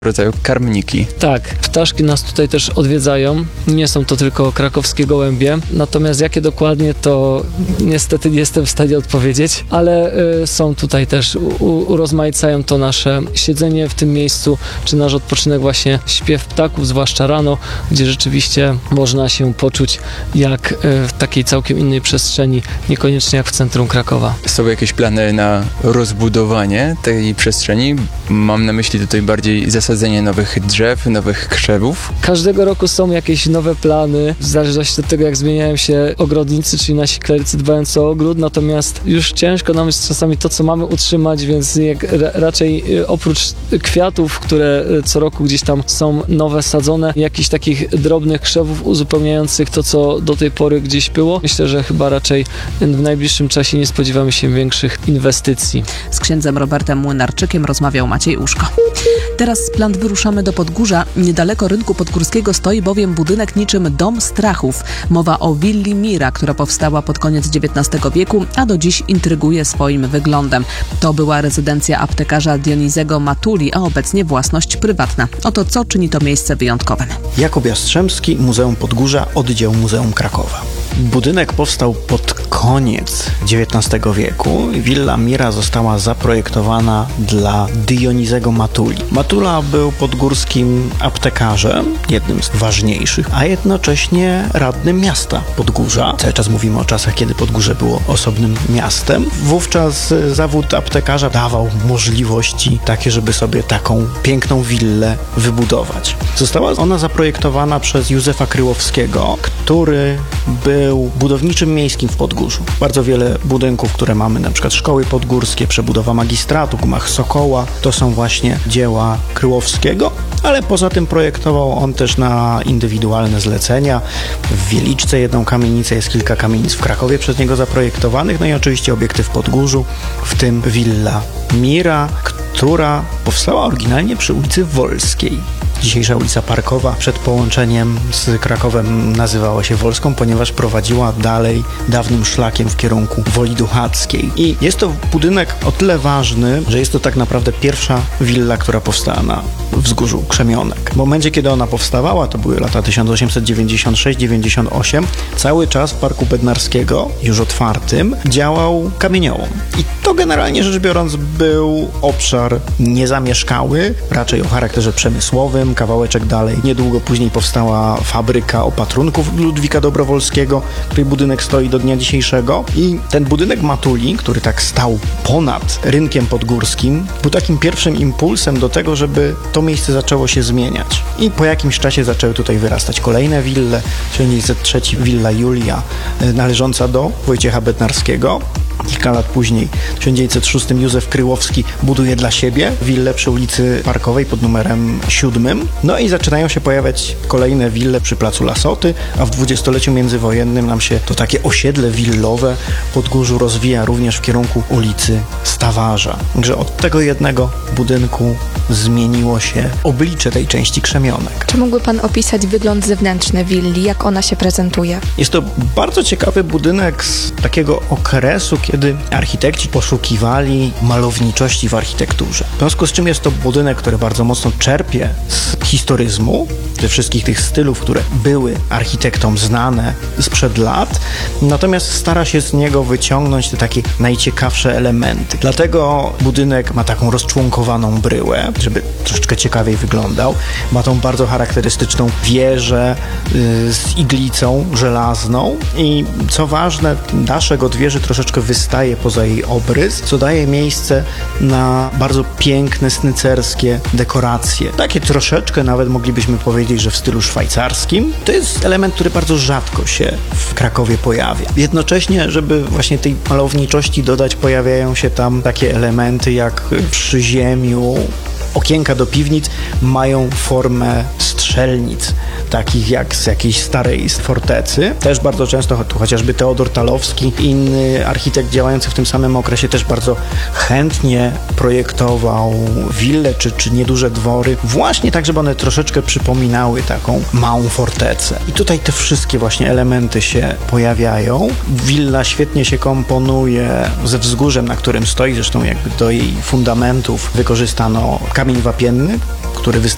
rodzaju karmniki. Tak, ptaszki nas tutaj też odwiedzają. Nie są to tylko krakowskie gołębie. Natomiast jakie dokładnie, to niestety nie jestem w stanie odpowiedzieć, ale są tutaj też, urozmaicają to nasze siedzenie w tym miejscu, czy nasz odpoczynek, właśnie śpiew ptaków, zwłaszcza rano, gdzie rzeczywiście można się poczuć jak w takiej całkiem innej przestrzeni, niekoniecznie jak w centrum Krakowa. Są jakieś plany na rozbudowanie tej przestrzeni? Mam na myśli tutaj bardziej zasadzenie nowych drzew, nowych krzewów. Każdego roku są jakieś nowe plany, w zależności od tego, jak zmieniają się ogrodnicy, czyli nasi klerycy dbający o ogród, natomiast już ciężko nam jest czasami to, co mamy utrzymać, więc raczej oprócz kwiatów, które co roku gdzieś tam są nowe sadzone, jakichś takich drobnych krzewów uzupełniających to, co do tej pory gdzieś było. Myślę, że chyba raczej w najbliższym czasie nie spodziewamy się większych inwestycji. Z księdzem Robertem Młynarczykiem rozmawiał Maciej Uszko. Teraz z Plant wyruszamy do Podgórza. Niedaleko rynku podgórskiego stoi bowiem budynek niczym dom strachów. Mowa o willi Mira, która powstała pod koniec XIX wieku, a do dziś intryguje swoim wyglądem. To była rezydencja aptekarza Dionizego Matuli, a obecnie własność prywatna. Oto co czyni to miejsce wyjątkowym. Jakub Jastrzębski, Muzeum Podgórza, oddział Muzeum Krakowa. Budynek powstał pod koniec XIX wieku. Willa Mira została zaprojektowana dla Dionizego Matuli. Matula był podgórskim aptekarzem, jednym z ważniejszych, a jednocześnie radnym miasta Podgórza. Cały czas mówimy o czasach, kiedy Podgórze było osobnym miastem. Wówczas zawód aptekarza dawał możliwości takie, żeby sobie taką piękną willę wybudować. Została ona zaprojektowana przez Józefa Kryłowskiego, który był budowniczym miejskim w Podgórzu. Bardzo wiele budynków, które mamy, na przykład szkoły podgórskie, przebudowa magistratu, gmach Sokoła, to są właśnie dzieła Kryłowskiego, ale poza tym projektował on też na indywidualne zlecenia. W Wieliczce jedną kamienicę, jest kilka kamienic w Krakowie przez niego zaprojektowanych, no i oczywiście obiekty w Podgórzu, w tym Willa Mira, która powstała oryginalnie przy ulicy Wolskiej. Dzisiejsza ulica Parkowa przed połączeniem z Krakowem nazywała się Wolską, ponieważ prowadziła dalej dawnym szlakiem w kierunku Woli Duchackiej. I jest to budynek o tyle ważny, że jest to tak naprawdę pierwsza willa, która powstała na wzgórzu Krzemionek. W momencie, kiedy ona powstawała, to były lata 1896-98, cały czas w Parku Bednarskiego, już otwartym, działał kamieniołom. I to generalnie rzecz biorąc był obszar niezamieszkały, raczej o charakterze przemysłowym. Kawałeczek dalej, niedługo później powstała fabryka opatrunków Ludwika Dobrowolskiego, której budynek stoi do dnia dzisiejszego. I ten budynek Matuli, który tak stał ponad rynkiem podgórskim, był takim pierwszym impulsem do tego, żeby to miejsce zaczęło się zmieniać. I po jakimś czasie zaczęły tutaj wyrastać kolejne wille, 1903 willa Julia, należąca do Wojciecha Bednarskiego. Kilka lat później, w 1906 Józef Kryłowski buduje dla siebie willę przy ulicy Parkowej pod numerem 7. No i zaczynają się pojawiać kolejne wille przy placu Lasoty, a w dwudziestoleciu międzywojennym nam się to takie osiedle willowe w Podgórzu rozwija również w kierunku ulicy Stawarza. Także od tego jednego budynku zmieniło się oblicze tej części Krzemionek. Czy mógłby Pan opisać wygląd zewnętrzny willi, jak ona się prezentuje? Jest to bardzo ciekawy budynek z takiego okresu, kiedy architekci poszukiwali malowniczości w architekturze. W związku z czym jest to budynek, który bardzo mocno czerpie z historyzmu, ze wszystkich tych stylów, które były architektom znane sprzed lat, natomiast stara się z niego wyciągnąć te takie najciekawsze elementy. Dlatego budynek ma taką rozczłonkowaną bryłę, żeby troszeczkę ciekawiej wyglądał. Ma tą bardzo charakterystyczną wieżę z iglicą żelazną i co ważne, daszek od wieży troszeczkę wystaje poza jej obrys, co daje miejsce na bardzo piękne, snycerskie dekoracje. Takie troszeczkę nawet moglibyśmy powiedzieć, że w stylu szwajcarskim. To jest element, który bardzo rzadko się w Krakowie pojawia. Jednocześnie, żeby właśnie tej malowniczości dodać, pojawiają się tam takie elementy jak w przyziemiu. Okienka do piwnic mają formę strzelnic, takich jak z jakiejś starej fortecy. Też bardzo często, tu chociażby Teodor Talowski, inny architekt działający w tym samym okresie, też bardzo chętnie projektował wille czy nieduże dwory, właśnie tak, żeby one troszeczkę przypominały taką małą fortecę. I tutaj te wszystkie właśnie elementy się pojawiają. Willa świetnie się komponuje ze wzgórzem, na którym stoi, zresztą jakby do jej fundamentów wykorzystano kamień wapienny, który występuje